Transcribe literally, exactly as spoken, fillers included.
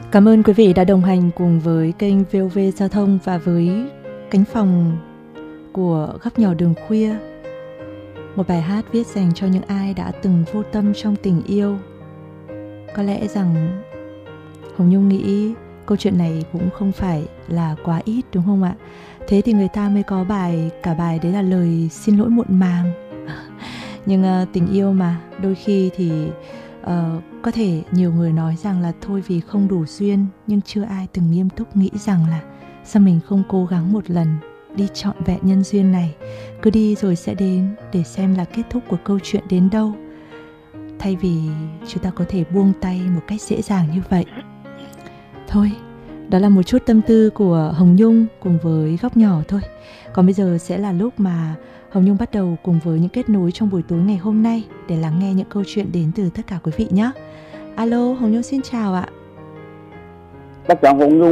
Cảm ơn quý vị đã đồng hành cùng với kênh vê o vê Giao thông và với cánh phòng của Góc Nhỏ Đường Khuya. Một bài hát viết dành cho những ai đã từng vô tâm trong tình yêu. Có lẽ rằng Hồng Nhung nghĩ câu chuyện này cũng không phải là quá ít, đúng không ạ? Thế thì người ta mới có bài, cả bài đấy là lời xin lỗi muộn màng. Nhưng uh, tình yêu mà, đôi khi thì uh, có thể nhiều người nói rằng là thôi vì không đủ duyên, nhưng chưa ai từng nghiêm túc nghĩ rằng là sao mình không cố gắng một lần đi trọn vẹn nhân duyên này, cứ đi rồi sẽ đến, để xem là kết thúc của câu chuyện đến đâu, thay vì chúng ta có thể buông tay một cách dễ dàng như vậy. Thôi, đó là một chút tâm tư của Hồng Nhung cùng với Góc Nhỏ thôi. Còn bây giờ sẽ là lúc mà Hồng Nhung bắt đầu cùng với những kết nối trong buổi tối ngày hôm nay để lắng nghe những câu chuyện đến từ tất cả quý vị nhé. Alo, Hồng Nhung xin chào ạ. Chắc chắn Hồng Nhung